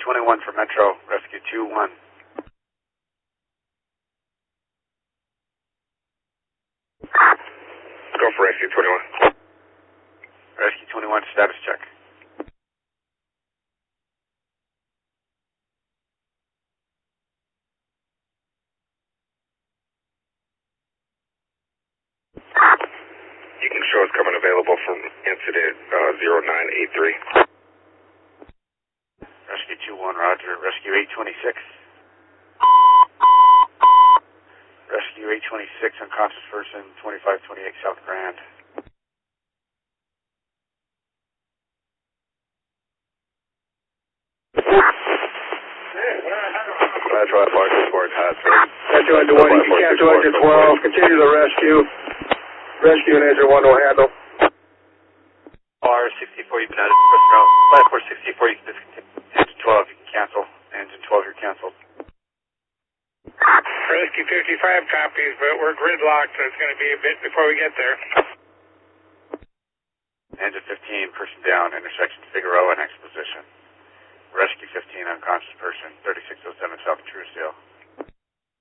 21 for Metro, Rescue 2-1. Go for Rescue 21. Rescue 21, status check. You can show us coming available from incident 0983. Rescue 2-1, roger. Rescue 826. Rescue 826, unconscious person, 2528 South Grand. Metro Athlon report has been. Metro Engine 1, you can cancel Engine 12, continue the rescue. Rescue and Engine 1 will handle. R64, you've been added to personnel. Platform 64, you can discontinue. Engine 12, you can cancel. Engine 12, you're canceled. Rescue 55 copies, but we're gridlocked, so it's going to be a bit before we get there. Engine 15, person down, intersection Figueroa and Exposition. Rescue 15, unconscious person, 3607 South Truesdale.